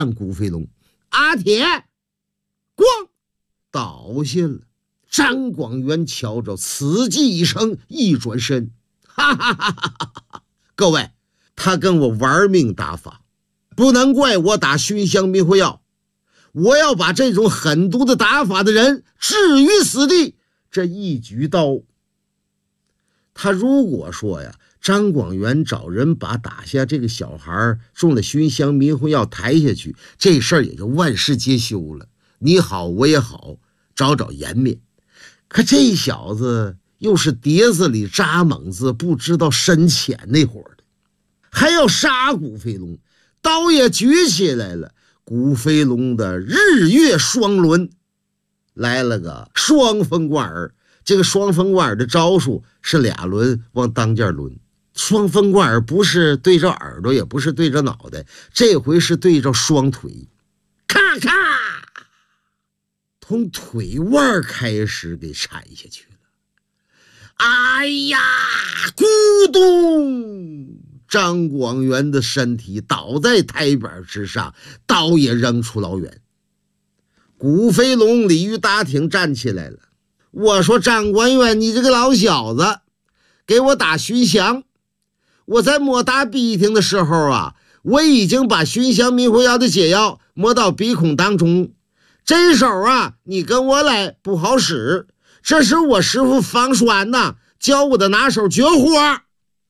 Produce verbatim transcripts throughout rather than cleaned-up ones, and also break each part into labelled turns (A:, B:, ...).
A: 古飞龙，阿铁，咣，倒下了。张广元瞧着，此计一成，一转身，哈哈哈哈哈哈！各位，他跟我玩命打法，不能怪我打熏香迷魂药。我要把这种狠毒的打法的人置于死地。这一举刀，他如果说呀，张广元找人把打下这个小孩中了熏香迷魂药抬下去，这事儿也就万事皆休了。你好，我也好，找找颜面。可这小子又是碟子里扎猛子，不知道深浅那会儿的，还要杀古飞龙，刀也举起来了。古飞龙的日月双轮来了个双风贯耳，这个双风贯耳的招数是俩轮往当间抡。双风贯耳不是对着耳朵，也不是对着脑袋，这回是对着双腿，咔咔从腿腕开始给铲下去了。哎呀，咕咚！张广元的身体倒在台板之上，刀也扔出老远。古飞龙鲤鱼打挺站起来了，我说张广元，你这个老小子，给我打熏香。我在摸打鼻涕的时候啊，我已经把熏香迷魂药的解药摸到鼻孔当中。这手啊，你跟我来不好使，这是我师傅方栓呐教我的拿手绝活啊！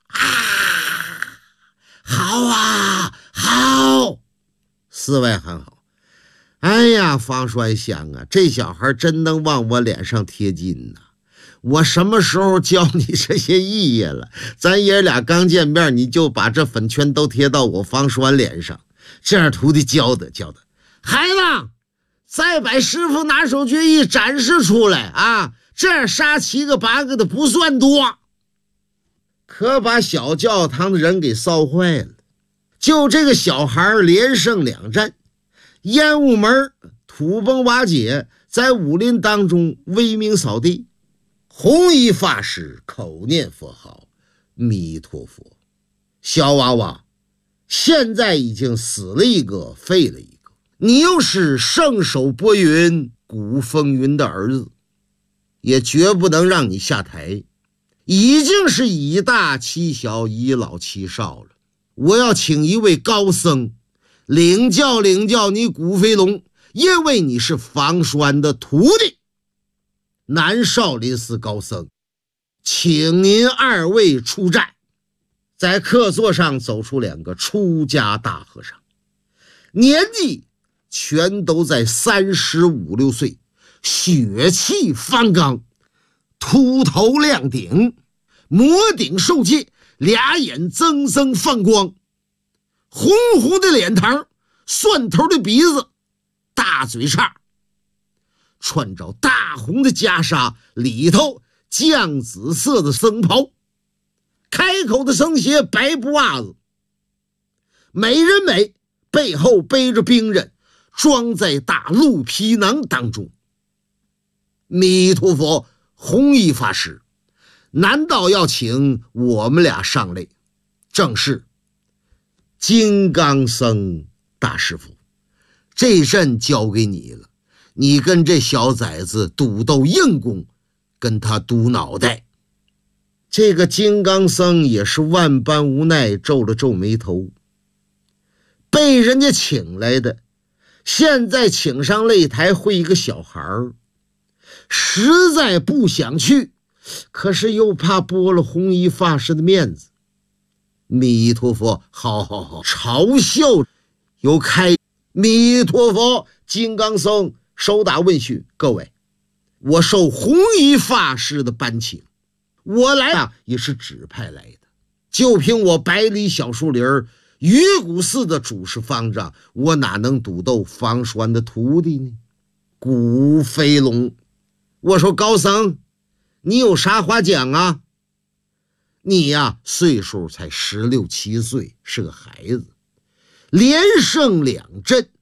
A: 好啊，好！四位很好。哎呀，方栓香啊，这小孩真能往我脸上贴金呐！我什么时候教你这些艺业了？咱爷俩刚见面，你就把这粉圈都贴到我方栓脸上，这样徒弟教的教的。孩子，再把师傅拿手绝艺展示出来啊！这样杀七个八个的不算多。可把小教堂的人给臊坏了。就这个小孩连胜两战，烟雾门土崩瓦解，在武林当中威名扫地。红衣法师口念佛号，弥陀佛。小娃娃现在已经死了一个，废了一个，你又是圣手拨云古风云的儿子，也绝不能让你下台。已经是以大欺小，以老欺少了。我要请一位高僧领教领教你古飞龙，因为你是方栓的徒弟。南少林寺高僧，请您二位出战。在客座上走出两个出家大和尚，年纪全都在三十五六岁，血气方刚，秃头亮顶，摩顶受戒，俩眼增增放光，红红的脸膛，蒜头的鼻子，大嘴叉，穿着大红的袈裟，里头绛紫色的僧袍，开口的僧鞋，白布袜子，美人美，背后背着兵刃，装在大鹿皮囊当中。弥陀佛，弘一法师，难道要请我们俩上擂？正是。金刚僧大师傅，这阵交给你了，你跟这小崽子赌斗硬功，跟他赌脑袋。这个金刚僧也是万般无奈，皱了皱眉头。被人家请来的，现在请上擂台会一个小孩儿，实在不想去，可是又怕剥了弘一法师的面子。弥陀佛，好好好，嘲笑又开。弥陀佛，金刚僧手打问讯，各位，我受弘一法师的班请，我来啊也是指派来的，就凭我百里小树林鱼骨寺的主事方丈，我哪能赌斗方栓的徒弟呢？古飞龙，我说高僧，你有啥话讲啊？你呀，岁数才十六七岁，是个孩子，连胜两阵，